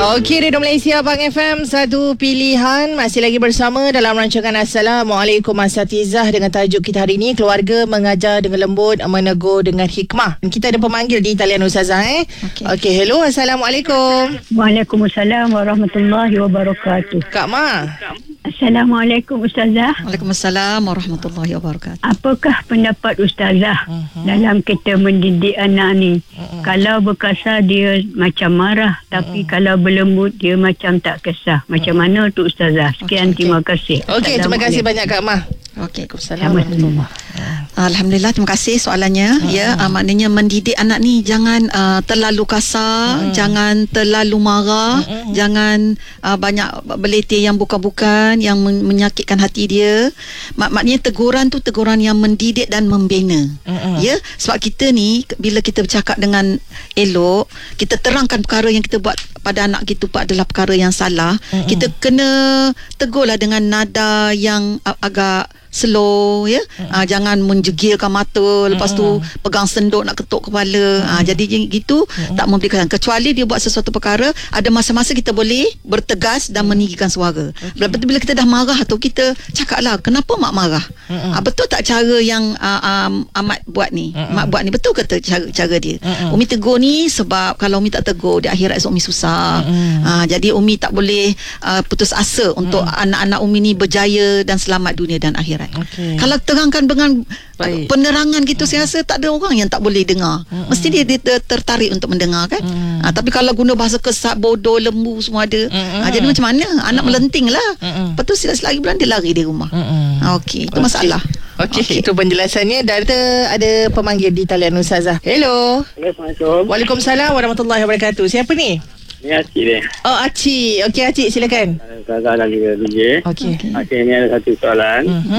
Okey, Radio Malaysia Abang FM, satu pilihan. Masih lagi bersama dalam rancangan Assalamualaikum Asatizah dengan tajuk kita hari ini, keluarga mengajar dengan lembut, menegur dengan hikmah. Kita ada pemanggil di talian Ustazah. Okey, hello, Assalamualaikum. Waalaikumsalam warahmatullahi wabarakatuh. Kak Ma. Assalamualaikum Ustazah. Waalaikumsalam warahmatullahi wabarakatuh. Apakah pendapat Ustazah dalam kita mendidik anak ni? Kalau berkasar dia macam marah, tapi kalau berlembut dia macam tak kesah. Macam mana tu Ustazah? Sekian, terima kasih. Okey, terima kasih banyak Kak Ma. Okey. Assalamualaikum. Alhamdulillah, terima kasih soalannya. Maknanya mendidik anak ni jangan terlalu kasar, jangan terlalu marah, jangan banyak beletir yang bukan-bukan, yang menyakitkan hati dia. Maknanya teguran tu teguran yang mendidik dan membina. Ya, sebab kita ni bila kita bercakap dengan elok, kita terangkan perkara yang kita buat pada anak kita adalah perkara yang salah. Kita kena tegurlah dengan nada yang agak slow, ya. Jangan menjegilkan mata, lepas tu pegang senduk nak ketuk kepala. Jadi gitu tak memberi kesan. Kecuali dia buat sesuatu perkara, ada masa-masa kita boleh bertegas dan meninggikan suara. Bila kita dah marah tu, kita cakaplah, kenapa mak marah? Betul tak cara yang Ahmad buat ni? Mak buat ni betul ke cara dia? Umi tegur ni sebab kalau Umi tak tegur, di akhirat esok Umi susah. Jadi Umi tak boleh putus asa untuk anak-anak Umi ni berjaya dan selamat dunia dan akhirat. Kalau terangkan dengan penerangan gitu, saya rasa tak ada orang yang tak boleh dengar. Mesti dia tertarik untuk mendengar kan. Tapi kalau guna bahasa kesat, bodoh, lembu semua ada. Jadi macam mana? Anak melenting lah. Lepas tu silap-silap lagi bulan dia lari dari rumah. Okey, itu masalah. Okey, itu penjelasannya. Dan ada pemanggil di talian Ustazah. Hello. Assalamualaikum. Waalaikumsalam warahmatullahi wabarakatuh. Siapa ni? Ni Acik dia. Oh, Acik. Okey, Acik, silakan. Ustazah dan juga DJ. Okey. Acik, ni ada satu soalan.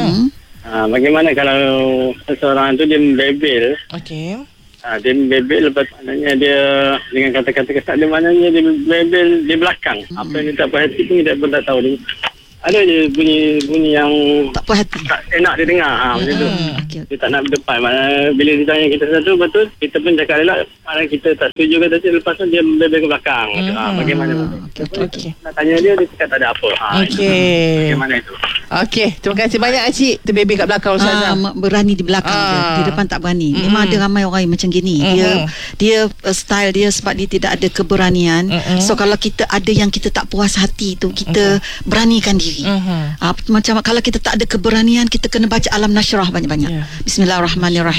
Bagaimana kalau seseorang tu dia membebel? Okey. Dia membebel, lepas maknanya dia dengan kata-kata kesat dia, maknanya dia membebel di belakang. Apa yang dia tak perhati pun dia pun tak tahu. Dia, ada je bunyi yang Tak perhati, tak enak dia dengar. Macam tu. okay. Dia tak nak berdepan. Maknanya bila ditanya kita satu, betul, kita pun cakap elak. Maknanya kita tak setuju kata dia, lepas tu dia membebel ke belakang. Bagaimana? Okey. Nak tanya dia cakap tak ada apa. Okey. Bagaimana itu? Okey, terima kasih banyak Acik. Terbebel kat belakang Ustazah. berani di belakang dia. Di depan tak berani. Memang ada ramai orang yang macam gini. Dia style dia sebab dia tidak ada keberanian. So kalau kita ada yang kita tak puas hati tu, kita beranikan diri. Macam kalau kita tak ada keberanian, kita kena baca Alam Nashrah banyak-banyak. Bismillahirrahmanirrahim.